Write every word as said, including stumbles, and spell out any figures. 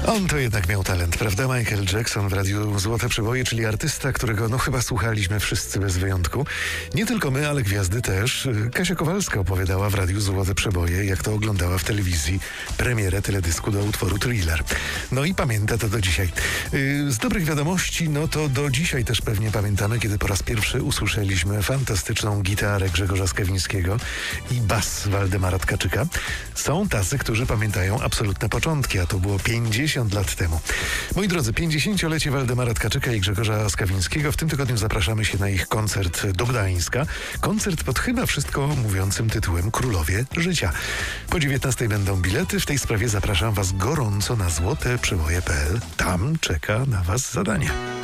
On to jednak miał talent, prawda? Michael Jackson w Radiu Złote Przeboje, czyli artysta, którego no chyba słuchaliśmy wszyscy bez wyjątku. Nie tylko my, ale gwiazdy też. Kasia Kowalska opowiadała w Radiu Złote Przeboje, jak to oglądała w telewizji premierę teledysku do utworu Thriller. No i pamięta to do dzisiaj. Z dobrych wiadomości, no to do dzisiaj też pewnie pamiętamy, kiedy po raz pierwszy usłyszeliśmy fantastyczną gitarę Grzegorza Skawińskiego i bas Waldemara Tkaczyka. Są tacy, którzy pamiętają absolutne początki, a to było pięćdziesiąt lat temu. Moi drodzy, pięćdziesięciolecie Waldemara Tkaczyka i Grzegorza Skawińskiego. W tym tygodniu zapraszamy się na ich koncert do Gdańska. Koncert pod chyba wszystko mówiącym tytułem Królowie Życia. Po dziewiętnastej będą bilety. W tej sprawie zapraszam Was gorąco na złote przeboje kropka pe el. Tam czeka na Was zadanie.